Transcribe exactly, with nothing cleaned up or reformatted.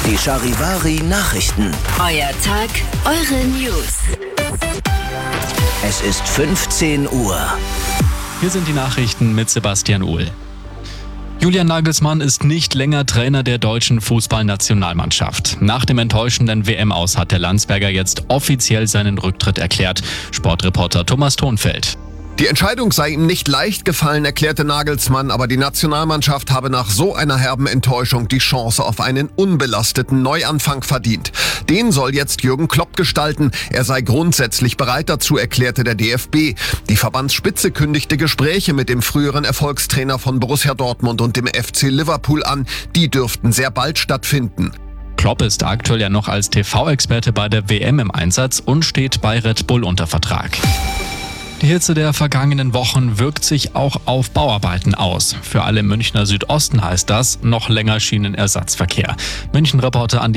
Die Charivari Nachrichten. Euer Tag, eure News. Es ist fünfzehn Uhr. Hier sind die Nachrichten mit Sebastian Uhl. Julian Nagelsmann ist nicht länger Trainer der deutschen Fußballnationalmannschaft. Nach dem enttäuschenden W M-Aus hat der Landsberger jetzt offiziell seinen Rücktritt erklärt. Sportreporter Thomas Thonfeld. Die Entscheidung sei ihm nicht leicht gefallen, erklärte Nagelsmann, aber die Nationalmannschaft habe nach so einer herben Enttäuschung die Chance auf einen unbelasteten Neuanfang verdient. Den soll jetzt Jürgen Klopp gestalten. Er sei grundsätzlich bereit dazu, erklärte der D F B. Die Verbandsspitze kündigte Gespräche mit dem früheren Erfolgstrainer von Borussia Dortmund und dem F C Liverpool an. Die dürften sehr bald stattfinden. Klopp ist aktuell ja noch als T V-Experte bei der W M im Einsatz und steht bei Red Bull unter Vertrag. Die Hitze der vergangenen Wochen wirkt sich auch auf Bauarbeiten aus. Für alle Münchner Südosten heißt das noch länger Schienenersatzverkehr. München-Reporter Andi